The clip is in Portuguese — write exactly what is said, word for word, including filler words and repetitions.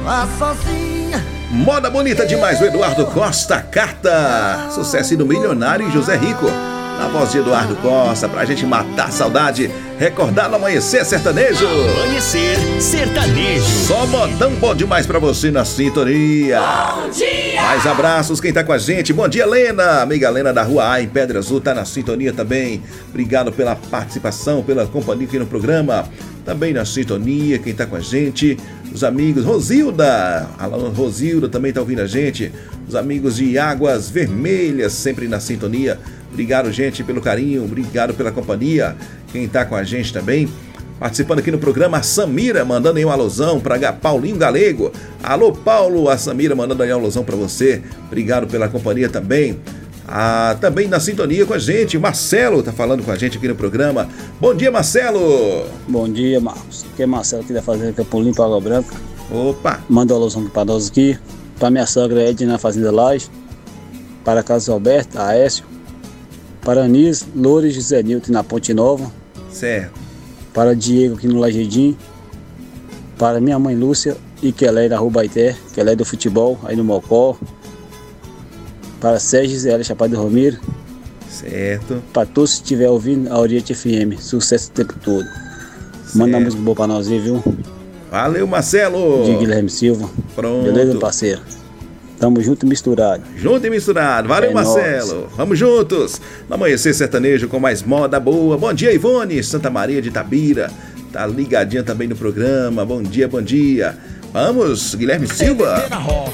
a sozinha. Moda bonita demais, o Eduardo Costa Carta. Sucesso do Milionário e José Rico. Na voz de Eduardo Costa, pra gente matar a saudade, recordar no Amanhecer Sertanejo. Amanhecer Sertanejo. Só modão bom demais pra você na sintonia. Bom dia! Mais abraços, quem tá com a gente. Bom dia, Lena. Amiga Lena da Rua A, em Pedra Azul, tá na sintonia também. Obrigado pela participação, pela companhia aqui no programa. Também na sintonia, quem tá com a gente. Os amigos, Rosilda. Alô, Rosilda também tá ouvindo a gente. Os amigos de Águas Vermelhas, sempre na sintonia. Obrigado, gente, pelo carinho, obrigado pela companhia. Quem tá com a gente também, participando aqui no programa, a Samira, mandando aí um alusão para Paulinho Galego. Alô, Paulo, a Samira mandando aí um alusão para você. Obrigado pela companhia também. Ah, também na sintonia com a gente, Marcelo tá falando com a gente aqui no programa. Bom dia, Marcelo. Bom dia, Marcos. Aqui é Marcelo aqui da Fazenda Campo Limpo, Água Branca. Opa. Manda um alusão para nós aqui. Para minha sogra Edna na Fazenda Laje. Para Carlos Alberto, Aécio. Para Anis, Loures, José Nilton na Ponte Nova. Certo. Para Diego aqui no Lajedim. Para minha mãe Lúcia e Kelé da Rua Baité, Kelé do futebol, aí no Mocó. Para Sérgio Zé Chapada do Romero. Certo. Para todos que estiver ouvindo a Oriente F M. Sucesso o tempo todo. Certo. Manda uma música boa para nós aí, viu? Valeu, Marcelo. De Guilherme Silva. Pronto. Beleza, parceiro? Tamo junto e misturado. Junto e misturado. Valeu, é Marcelo. Nós. Vamos juntos. No Amanhecer Sertanejo com mais moda boa. Bom dia, Ivone, Santa Maria de Itabira. Tá ligadinha também no programa. Bom dia, bom dia. Vamos, Guilherme Silva.